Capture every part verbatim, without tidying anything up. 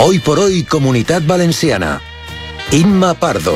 Hoy por hoy, Comunitat Valenciana. Inma Pardo.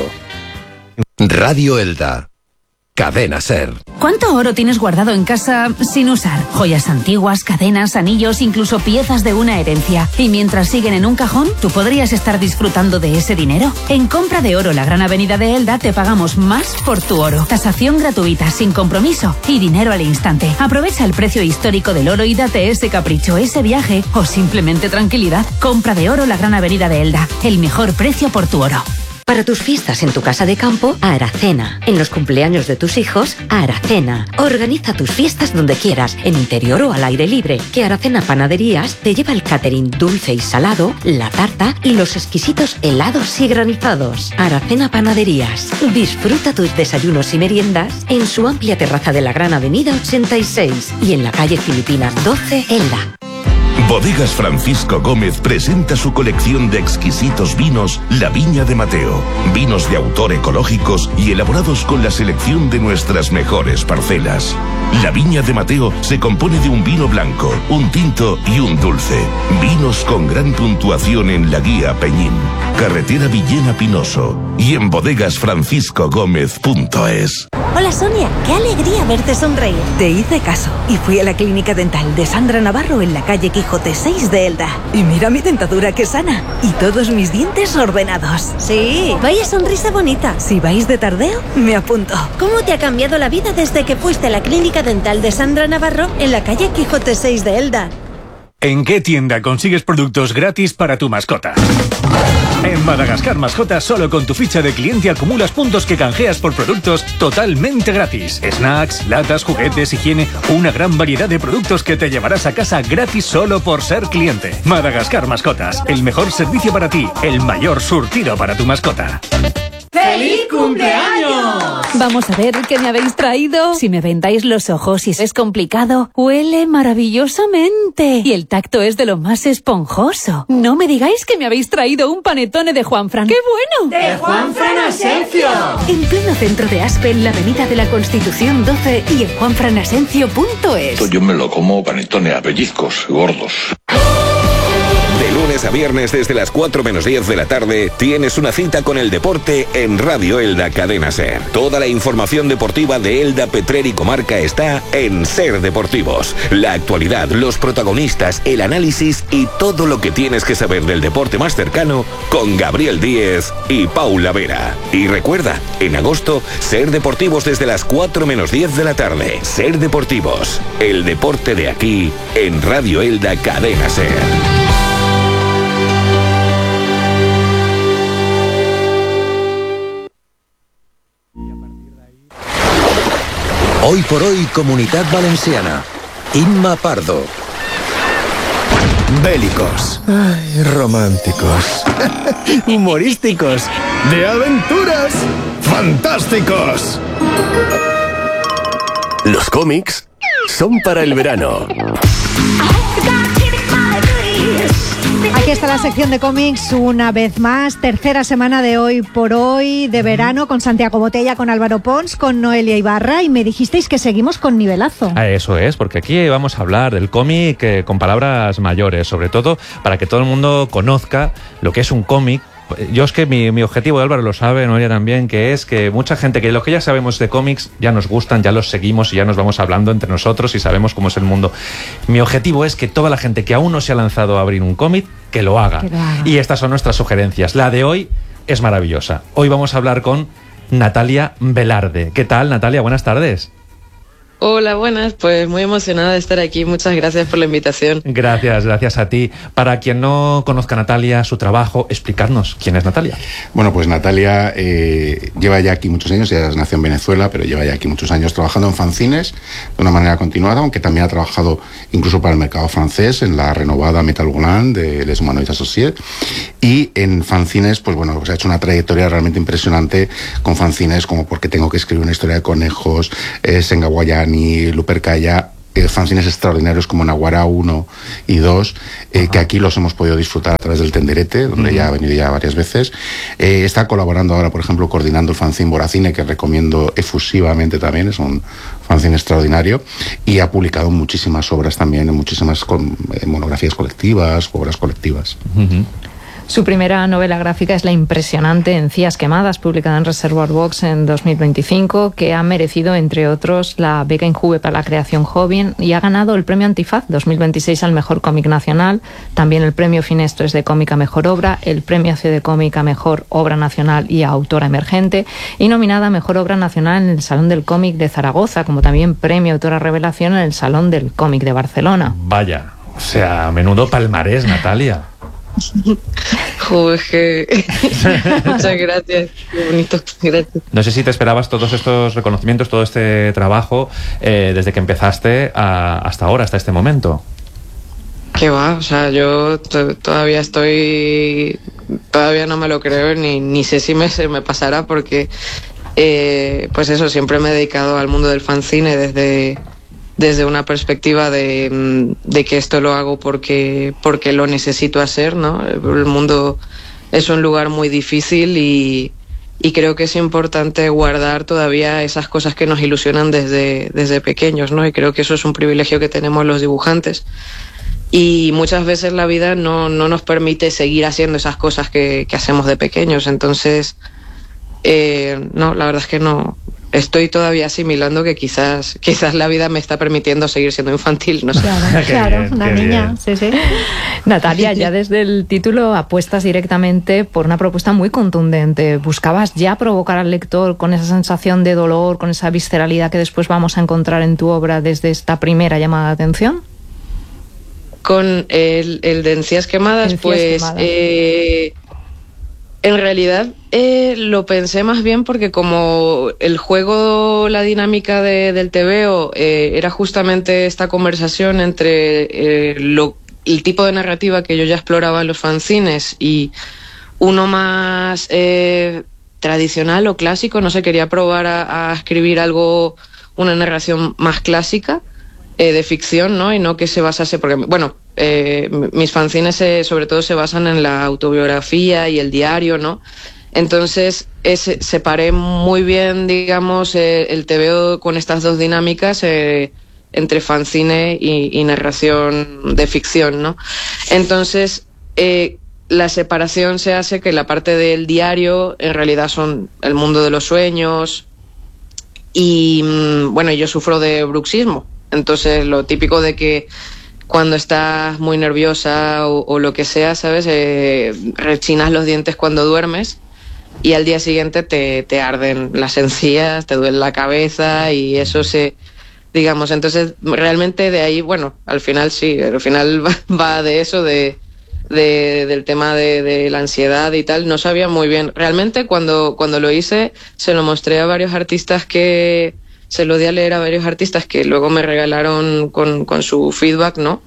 Radio Elda. Cadena Ser. ¿Cuánto oro tienes guardado en casa sin usar? Joyas antiguas, cadenas, anillos, incluso piezas de una herencia. Y mientras siguen en un cajón, tú podrías estar disfrutando de ese dinero. En Compra de Oro, la Gran Avenida de Elda, te pagamos más por tu oro. Tasación gratuita, sin compromiso y dinero al instante. Aprovecha el precio histórico del oro y date ese capricho, ese viaje o simplemente tranquilidad. Compra de Oro, la Gran Avenida de Elda. El mejor precio por tu oro. Para tus fiestas en tu casa de campo, Aracena. En los cumpleaños de tus hijos, Aracena. Organiza tus fiestas donde quieras, en interior o al aire libre. Que Aracena Panaderías te lleva el catering dulce y salado, la tarta y los exquisitos helados y granizados. Aracena Panaderías. Disfruta tus desayunos y meriendas en su amplia terraza de la Gran Avenida ochenta y seis y en la calle Filipinas doce, Elda. Bodegas Francisco Gómez presenta su colección de exquisitos vinos La Viña de Mateo. Vinos de autor ecológicos y elaborados con la selección de nuestras mejores parcelas. La Viña de Mateo se compone de un vino blanco, un tinto y un dulce. Vinos con gran puntuación en la guía Peñín, carretera Villena Pinoso y en bodegas francisco gómez punto es. Hola Sonia, qué alegría verte sonreír. Te hice caso y fui a la clínica dental de Sandra Navarro en la calle Quijote seis de Elda. Y mira mi dentadura que sana y todos mis dientes ordenados. Sí, vaya sonrisa bonita. Si vais de tardeo, me apunto. ¿Cómo te ha cambiado la vida desde que fuiste a la clínica dental de Sandra Navarro en la calle Quijote seis de Elda? ¿En qué tienda consigues productos gratis para tu mascota? En Madagascar Mascotas, solo con tu ficha de cliente acumulas puntos que canjeas por productos totalmente gratis. Snacks, latas, juguetes, higiene, una gran variedad de productos que te llevarás a casa gratis solo por ser cliente. Madagascar Mascotas, el mejor servicio para ti, el mayor surtido para tu mascota. ¡Feliz cumpleaños! Vamos a ver qué me habéis traído. Si me vendáis los ojos y es complicado, huele maravillosamente. Y el tacto es de lo más esponjoso. No me digáis que me habéis traído un panetone de Juanfran. ¡Qué bueno! ¡De Juanfran Asencio! En pleno centro de Aspe, en la avenida de la Constitución doce y en juanfran asencio punto es. Yo me lo como panetone a pellizcos gordos. De lunes a viernes desde las cuatro menos diez de la tarde tienes una cita con el deporte en Radio Elda Cadena Ser. Toda la información deportiva de Elda, Petrer y comarca está en Ser Deportivos. La actualidad, los protagonistas, el análisis y todo lo que tienes que saber del deporte más cercano con Gabriel Díez y Paula Vera. Y recuerda, en agosto, Ser Deportivos desde las cuatro menos diez de la tarde. Ser Deportivos, el deporte de aquí en Radio Elda Cadena Ser. Hoy por hoy, Comunitat Valenciana. Inma Pardo. Bélicos. Ay, románticos. Humorísticos. De aventuras. Fantásticos. Los cómics son para el verano. Aquí está la sección de cómics una vez más, tercera semana de Hoy por Hoy, de verano, con Santiago Botella, con Álvaro Pons, con Noelia Ibarra, y me dijisteis que seguimos con nivelazo. Eso es, porque aquí vamos a hablar del cómic eh, con palabras mayores, sobre todo para que todo el mundo conozca lo que es un cómic. Yo es que mi, mi objetivo, Álvaro lo sabe, Noelia también, que es que mucha gente, que lo que ya sabemos de cómics, ya nos gustan, ya los seguimos y ya nos vamos hablando entre nosotros y sabemos cómo es el mundo. Mi objetivo es que toda la gente que aún no se ha lanzado a abrir un cómic, que lo haga. Que lo haga. Y estas son nuestras sugerencias. La de hoy es maravillosa. Hoy vamos a hablar con Natalia Velarde. ¿Qué tal, Natalia? Buenas tardes. Hola, buenas, pues muy emocionada de estar aquí, muchas gracias por la invitación. Gracias, gracias a ti. Para quien no conozca a Natalia, su trabajo, explicarnos quién es Natalia. Bueno, pues Natalia eh, lleva ya aquí muchos años, ella nació en Venezuela, pero lleva ya aquí muchos años trabajando en fanzines de una manera continuada, aunque también ha trabajado incluso para el mercado francés, en la renovada Metal Volant de Les Humanoides Associés, y en fanzines, pues bueno, pues ha hecho una trayectoria realmente impresionante con fanzines como Porque tengo que escribir una historia de conejos, eh, Sengaguayán y Lupercaya, eh, fanzines extraordinarios como Naguará uno y dos, eh, que aquí los hemos podido disfrutar a través del Tenderete, donde uh-huh. ya ha venido ya varias veces. Eh, está colaborando ahora, por ejemplo, coordinando el fanzine Boracine, que recomiendo efusivamente también, es un fanzine extraordinario, y ha publicado muchísimas obras también, en muchísimas con, eh, monografías colectivas, obras colectivas. Uh-huh. Su primera novela gráfica es la impresionante Encías quemadas, publicada en Reservoir Books en dos mil veinticinco, que ha merecido, entre otros, la beca Injuve para la creación joven y ha ganado el premio Antifaz dos mil veintiséis al mejor cómic nacional, también el premio Finestres de cómic a mejor obra, el premio A C de cómic a mejor obra nacional y a autora emergente, y nominada a mejor obra nacional en el Salón del Cómic de Zaragoza, como también premio autora revelación en el Salón del Cómic de Barcelona. Vaya, o sea, menudo palmarés, Natalia. Joder, que... Muchas gracias, qué bonito, gracias. No sé si te esperabas todos estos reconocimientos, todo este trabajo, eh, desde que empezaste a, hasta ahora, hasta este momento. ¿Qué va? O sea, yo t- todavía estoy... Todavía no me lo creo, ni, ni sé si me, se me pasará, porque, eh, pues eso, siempre me he dedicado al mundo del fanzine desde... desde una perspectiva de, de que esto lo hago porque, porque lo necesito hacer, ¿no? El mundo es un lugar muy difícil y, y creo que es importante guardar todavía esas cosas que nos ilusionan desde, desde pequeños, ¿no? Y creo que eso es un privilegio que tenemos los dibujantes. Y muchas veces la vida no, no nos permite seguir haciendo esas cosas que, que hacemos de pequeños. Entonces, eh, no, la verdad es que no... Estoy todavía asimilando que quizás quizás la vida me está permitiendo seguir siendo infantil, no sé. Claro, claro, bien, una niña, sí, sí. Natalia, ya desde el título apuestas directamente por una propuesta muy contundente. ¿Buscabas ya provocar al lector con esa sensación de dolor, con esa visceralidad que después vamos a encontrar en tu obra desde esta primera llamada de atención? Con el, el de Encías quemadas, Encías pues... Quemadas. Eh, En realidad eh, lo pensé más bien porque como el juego, la dinámica de, del tebeo eh, era justamente esta conversación entre eh, lo, el tipo de narrativa que yo ya exploraba en los fanzines y uno más eh, tradicional o clásico, no sé, quería probar a, a escribir algo, una narración más clásica eh, de ficción, ¿no? Y no que se basase, porque, bueno... Eh, mis fanzines eh, sobre todo se basan en la autobiografía y el diario, ¿no? Entonces es, separé muy bien, digamos, eh, el tebeo con estas dos dinámicas eh, entre fanzine y, y narración de ficción, ¿no? Entonces eh, la separación se hace que la parte del diario en realidad son el mundo de los sueños y, bueno, yo sufro de bruxismo, entonces lo típico de que cuando estás muy nerviosa o, o lo que sea, ¿sabes? Eh, rechinas los dientes cuando duermes y al día siguiente te, te arden las encías, te duele la cabeza y eso se... digamos, entonces realmente de ahí, bueno, al final sí, al final va, va de eso, de, de del tema de, de la ansiedad y tal. No sabía muy bien. Realmente cuando, cuando lo hice se lo mostré a varios artistas que... se lo di a leer a varios artistas que luego me regalaron con, con su feedback, ¿no?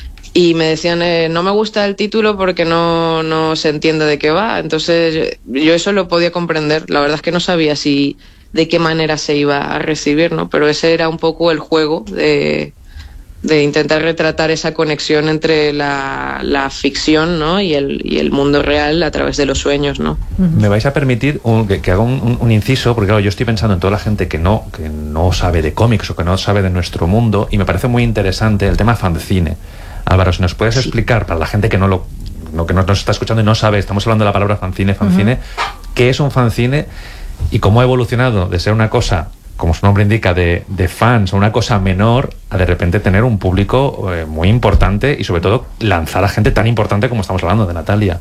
Y me decían, eh, no me gusta el título porque no, no se entiende de qué va. Entonces yo eso lo podía comprender. La verdad es que no sabía si de qué manera se iba a recibir, ¿no? Pero ese era un poco el juego de, de intentar retratar esa conexión entre la, la ficción, ¿no? y, el, y el mundo real a través de los sueños, ¿no? Me vais a permitir un, que, que haga un, un, un inciso, porque claro, yo estoy pensando en toda la gente que no, que no sabe de cómics o que no sabe de nuestro mundo, y me parece muy interesante el tema fanzine. Álvaro, si nos puedes explicar, para la gente que no lo no, que no nos está escuchando y no sabe, estamos hablando de la palabra fanzine, fanzine, uh-huh. ¿Qué es un fanzine y cómo ha evolucionado de ser una cosa, como su nombre indica, de, de fans o una cosa menor, a de repente tener un público eh, muy importante y sobre todo lanzar a gente tan importante como estamos hablando de Natalia?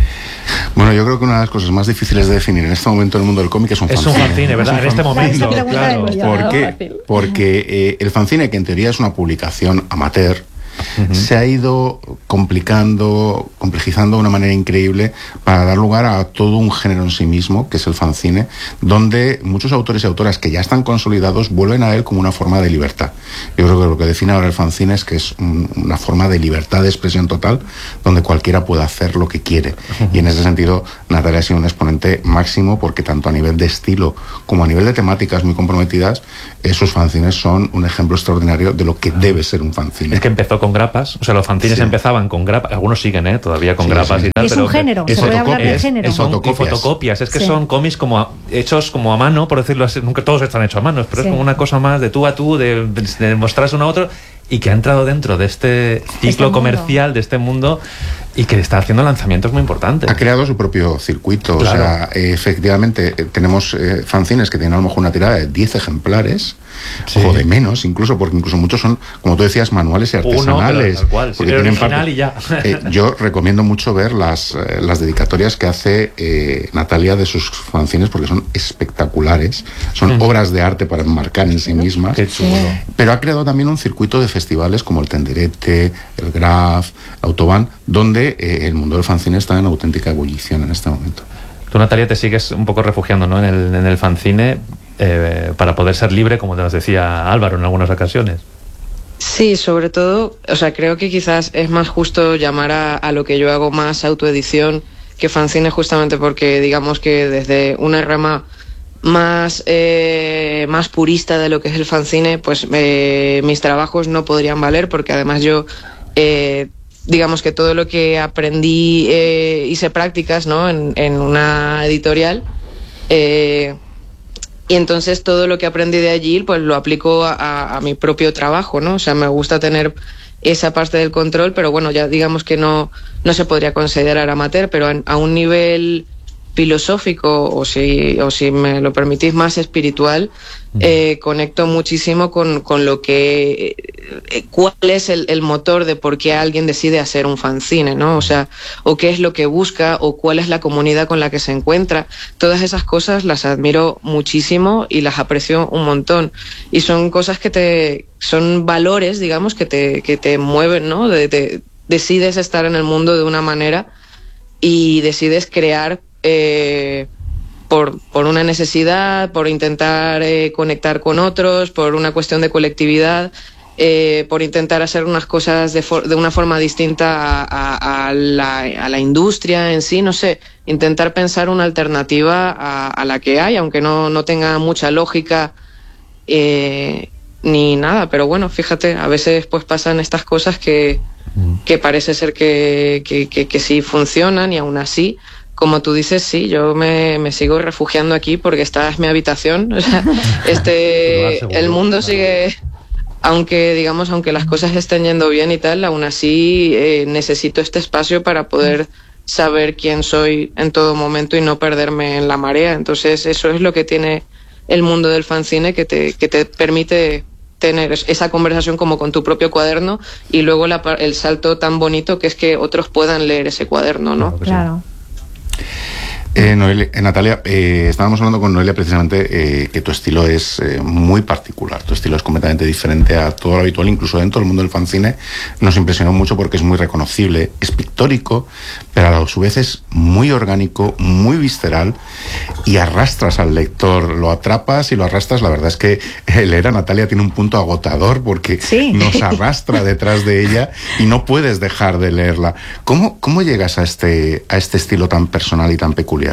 Bueno, yo creo que una de las cosas más difíciles de definir en este momento en el mundo del cómic es un fanzine. Es un fanzine, ¿verdad? En este momento, claro. ¿Por qué? Porque eh, el fanzine, que en teoría es una publicación amateur, Uh-huh. se ha ido complicando, complejizando de una manera increíble para dar lugar a todo un género en sí mismo, que es el fanzine, donde muchos autores y autoras que ya están consolidados vuelven a él como una forma de libertad. Yo creo que lo que define ahora el fanzine es que es un, una forma de libertad de expresión total, donde cualquiera puede hacer lo que quiere. Uh-huh. Y en ese sentido, Natalia ha sido un exponente máximo, porque tanto a nivel de estilo como a nivel de temáticas muy comprometidas, esos fanzines son un ejemplo extraordinario de lo que debe ser un fanzine. Es que empezó con grapas, o sea, los fanzines sí. empezaban con grapas, algunos siguen, ¿eh? Todavía con sí, grapas sí. y tal. Es pero un género, es, se puede hablar de es, género. Es, son fotocopias. fotocopias, es que sí. son cómics como a, hechos como a mano, por decirlo así, nunca todos están hechos a mano, pero sí. es como una cosa más de tú a tú, de, de mostrarse uno a otro, y que ha entrado dentro de este ciclo este comercial, de este mundo, Y que está haciendo lanzamientos muy importantes. Ha creado su propio circuito. Claro. O sea, eh, efectivamente, eh, tenemos eh, fanzines que tienen a lo mejor una tirada de diez ejemplares, sí. o de menos, incluso, porque incluso muchos son, como tú decías, manuales y artesanales. Uno, tal cual, porque sí, tienen original parte, y ya. eh, yo recomiendo mucho ver las, eh, las dedicatorias que hace eh, Natalia de sus fanzines, porque son espectaculares. Son mm. obras de arte para enmarcar en sí mismas. Qué chulo. Pero ha creado también un circuito de festivales como el Tenderete, el Graf, Autobahn, donde Eh, el mundo del fanzine está en auténtica ebullición en este momento. Tú, Natalia, te sigues un poco refugiando, ¿no?, en el, en el fanzine eh, para poder ser libre, como te nos decía Álvaro en algunas ocasiones. Sí, sobre todo, o sea, creo que quizás es más justo llamar a, a lo que yo hago más autoedición que fanzine, justamente porque digamos que desde una rama más eh, más purista de lo que es el fanzine, pues eh, mis trabajos no podrían valer, porque además yo eh, digamos que todo lo que aprendí eh, hice prácticas, ¿no?, en, en una editorial, eh, y entonces todo lo que aprendí de allí pues lo aplico a, a mi propio trabajo, ¿no? O sea, me gusta tener esa parte del control, pero bueno, ya digamos que no, no se podría considerar amateur, pero a, a un nivel filosófico, o si, o si me lo permitís, más espiritual, eh, conecto muchísimo con, con lo que eh, cuál es el, el motor de por qué alguien decide hacer un fanzine, ¿no? O sea, o qué es lo que busca, o cuál es la comunidad con la que se encuentra. Todas esas cosas las admiro muchísimo y las aprecio un montón, y son cosas que te son valores, digamos, que te que te mueven, ¿no? De, de, decides estar en el mundo de una manera y decides crear Eh, por, por una necesidad, por intentar eh, conectar con otros, por una cuestión de colectividad, eh, por intentar hacer unas cosas de, for de una forma distinta a, a, a, la, a la industria en sí, no sé, intentar pensar una alternativa a, a la que hay, aunque no, no tenga mucha lógica eh, ni nada, pero bueno, fíjate, a veces pues pasan estas cosas que, que parece ser que, que, que, que sí funcionan, y aún así, como tú dices, sí, yo me, me sigo refugiando aquí porque esta es mi habitación. O sea, este, el mundo sigue, aunque digamos, aunque las cosas estén yendo bien y tal, aún así eh, necesito este espacio para poder saber quién soy en todo momento y no perderme en la marea. Entonces eso es lo que tiene el mundo del fanzine, que te, que te permite tener esa conversación como con tu propio cuaderno, y luego la, el salto tan bonito que es que otros puedan leer ese cuaderno, ¿no? Claro. Eh, Noelia, eh, Natalia, eh, estábamos hablando con Noelia precisamente eh, que tu estilo es eh, muy particular, tu estilo es completamente diferente a todo lo habitual, incluso dentro del mundo del fanzine. Nos impresionó mucho porque es muy reconocible, es pictórico, pero a su vez es muy orgánico, muy visceral, y arrastras al lector, lo atrapas y lo arrastras. La verdad es que leer a Natalia tiene un punto agotador porque sí. nos arrastra detrás de ella y no puedes dejar de leerla. ¿Cómo, cómo llegas a este, a este estilo tan personal y tan peculiar?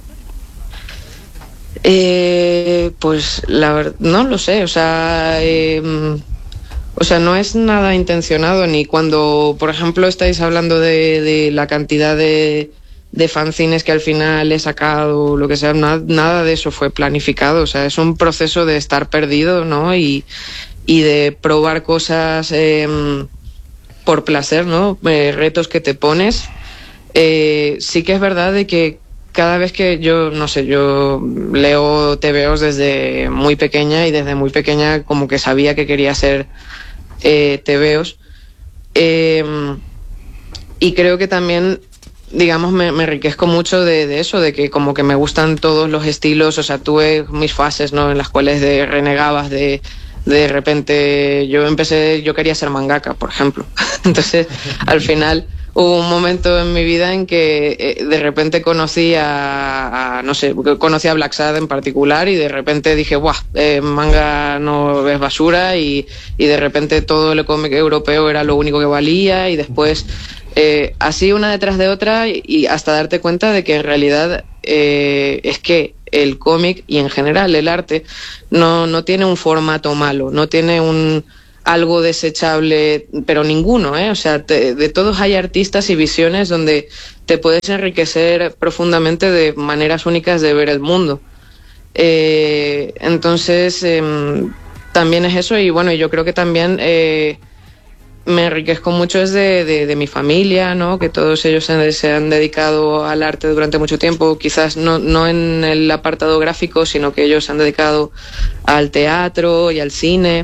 Eh, pues la verdad, no lo sé, o sea, eh, o sea, no es nada intencionado, ni cuando, por ejemplo, estáis hablando de, de la cantidad de, de fanzines que al final he sacado, lo que sea, nada, nada de eso fue planificado. O sea, es un proceso de estar perdido, ¿no? Y, y de probar cosas eh, por placer, ¿no? Eh, retos que te pones. Eh, sí que es verdad de que cada vez que yo, no sé, yo leo tebeos desde muy pequeña, y desde muy pequeña como que sabía que quería hacer eh, tebeos. Eh, y creo que también, digamos, me, me enriquezco mucho de, de eso, de que como que me gustan todos los estilos. O sea, tuve mis fases, ¿no?, en las cuales de renegabas de... De repente yo empecé, yo quería ser mangaka, por ejemplo. Entonces, al final hubo un momento en mi vida en que eh, de repente conocí a, a, no sé, conocí a Black Sad en particular, y de repente dije, ¡buah! Eh, manga no es basura, y, y de repente todo el cómic europeo era lo único que valía, y después eh, así una detrás de otra, y, y hasta darte cuenta de que en realidad eh, es que el cómic y en general el arte no, no tiene un formato malo, no tiene un algo desechable, pero ninguno, ¿eh? O sea, te, de todos hay artistas y visiones donde te puedes enriquecer profundamente de maneras únicas de ver el mundo. Eh, entonces, eh, también es eso, y bueno, yo creo que también eh, me enriquezco mucho es de, de, de mi familia, ¿no? Que todos ellos se, se han dedicado al arte durante mucho tiempo, quizás no, no en el apartado gráfico, sino que ellos se han dedicado al teatro y al cine,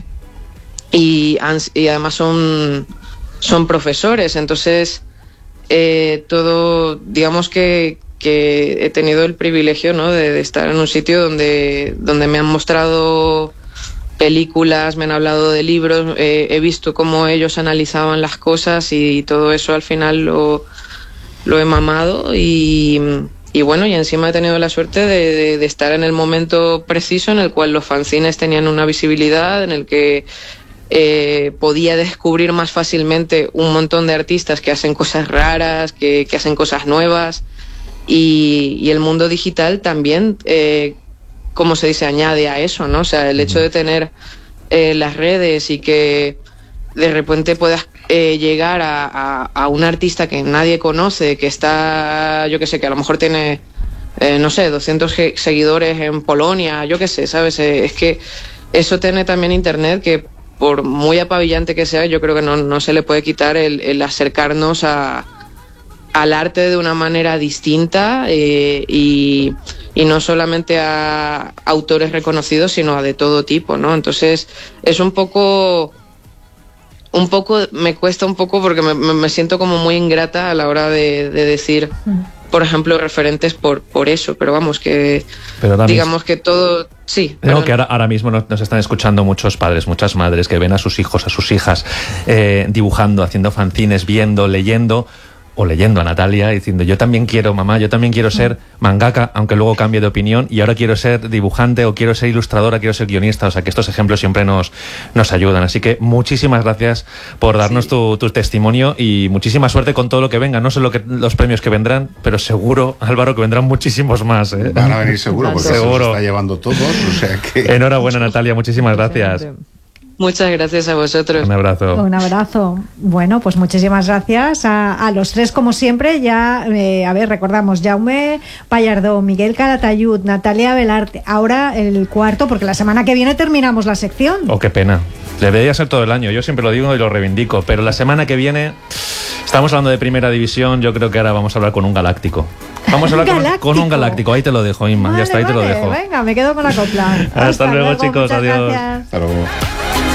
y, han, y además son, son profesores, entonces eh, todo, digamos que, que he tenido el privilegio, ¿no? de, de estar en un sitio donde, donde me han mostrado películas, me han hablado de libros, eh, he visto cómo ellos analizaban las cosas y todo eso al final lo, lo he mamado y, y bueno, y encima he tenido la suerte de, de, de estar en el momento preciso en el cual los fanzines tenían una visibilidad, en el que eh, podía descubrir más fácilmente un montón de artistas que hacen cosas raras, que, que hacen cosas nuevas, y, y el mundo digital también eh, como se dice, añade a eso, ¿no? O sea, el hecho de tener eh, las redes y que de repente puedas eh, llegar a, a, a un artista que nadie conoce, que está, yo qué sé, que a lo mejor tiene, eh, no sé, doscientos seguidores en Polonia, yo qué sé, ¿sabes? Eh, es que eso tiene también Internet, que por muy apabillante que sea, yo creo que no, no se le puede quitar el, el acercarnos a, al arte de una manera distinta eh, y... y no solamente a autores reconocidos, sino a de todo tipo, ¿no? Entonces, es un poco... Un poco... Me cuesta un poco porque me, me siento como muy ingrata a la hora de, de decir, por ejemplo, referentes por, por eso. Pero vamos, que... Pero digamos que todo... Sí. Creo que ahora, ahora mismo nos, nos están escuchando muchos padres, muchas madres que ven a sus hijos, a sus hijas eh, dibujando, haciendo fanzines, viendo, leyendo... o leyendo a Natalia diciendo, yo también quiero, mamá, yo también quiero ser mangaka, aunque luego cambie de opinión, y ahora quiero ser dibujante, o quiero ser ilustradora, quiero ser guionista. O sea, que estos ejemplos siempre nos, nos ayudan. Así que muchísimas gracias por darnos sí. tu, tu testimonio, y muchísima suerte con todo lo que venga. No sé lo que, los premios que vendrán, pero seguro, Álvaro, que vendrán muchísimos más, ¿eh? Van a venir seguro, porque seguro. Se los está llevando todos, o sea que... Enhorabuena, Natalia, muchísimas gracias. Muchas gracias a vosotros. Un abrazo. Un abrazo. Bueno, pues muchísimas gracias a, a los tres, como siempre. Ya, eh, a ver, recordamos, Jaume Pallardó, Miguel Calatayud, Natalia Velarte. Ahora el cuarto, porque la semana que viene terminamos la sección. Oh, qué pena. Debería ser todo el año. Yo siempre lo digo y lo reivindico. Pero la semana que viene, estamos hablando de Primera División. Yo creo que ahora vamos a hablar con un galáctico. Vamos a hablar con, con un galáctico. Ahí te lo dejo, Inma. Vale, ya está, ahí vale, te lo dejo. Venga, me quedo con la copla. Hasta, Hasta luego, luego, chicos. Adiós. Gracias. Hasta luego.